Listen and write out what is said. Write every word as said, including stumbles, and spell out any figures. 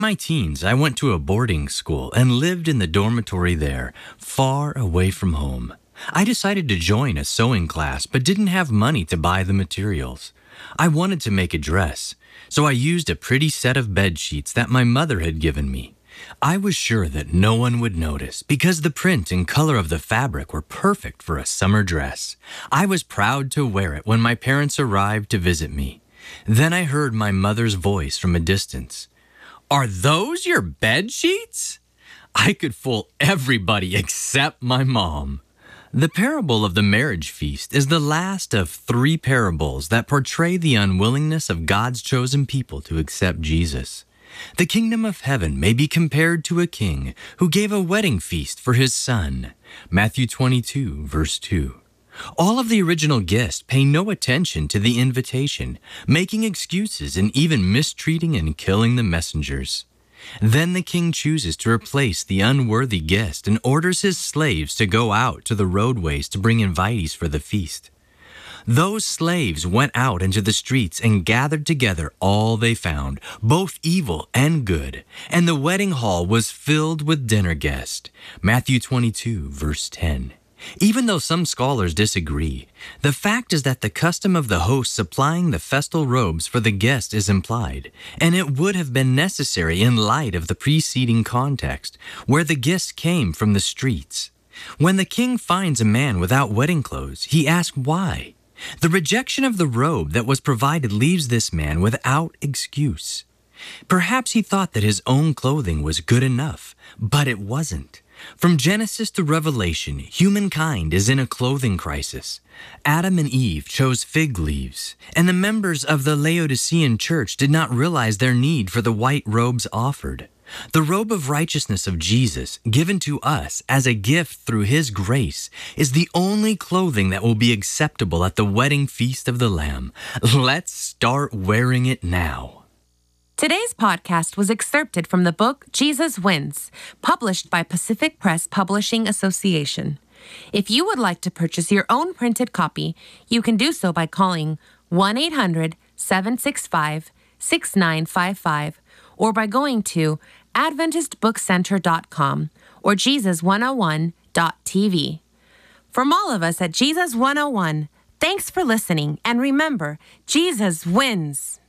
my teens, I went to a boarding school and lived in the dormitory there, far away from home. I decided to join a sewing class, but didn't have money to buy the materials. I wanted to make a dress, so I used a pretty set of bed sheets that my mother had given me. I was sure that no one would notice because the print and color of the fabric were perfect for a summer dress. I was proud to wear it when my parents arrived to visit me. Then I heard my mother's voice from a distance. "Are those your bed sheets?" I could fool everybody except my mom. The parable of the marriage feast is the last of three parables that portray the unwillingness of God's chosen people to accept Jesus. The kingdom of heaven may be compared to a king who gave a wedding feast for his son. Matthew twenty-two, verse two. All of the original guests pay no attention to the invitation, making excuses and even mistreating and killing the messengers. Then the king chooses to replace the unworthy guest and orders his slaves to go out to the roadways to bring invitees for the feast. Those slaves went out into the streets and gathered together all they found, both evil and good, and the wedding hall was filled with dinner guests. Matthew twenty-two, verse ten. Even though some scholars disagree, the fact is that the custom of the host supplying the festal robes for the guest is implied, and it would have been necessary in light of the preceding context, where the guests came from the streets. When the king finds a man without wedding clothes, he asks why. The rejection of the robe that was provided leaves this man without excuse. Perhaps he thought that his own clothing was good enough, but it wasn't. From Genesis to Revelation, humankind is in a clothing crisis. Adam and Eve chose fig leaves, and the members of the Laodicean church did not realize their need for the white robes offered. The robe of righteousness of Jesus, given to us as a gift through His grace, is the only clothing that will be acceptable at the wedding feast of the Lamb. Let's start wearing it now. Today's podcast was excerpted from the book Jesus Wins, published by Pacific Press Publishing Association. If you would like to purchase your own printed copy, you can do so by calling one eight hundred, seven six five, six nine five five or by going to adventist book center dot com or jesus one oh one dot t v. From all of us at Jesus one oh one, thanks for listening, and remember, Jesus wins!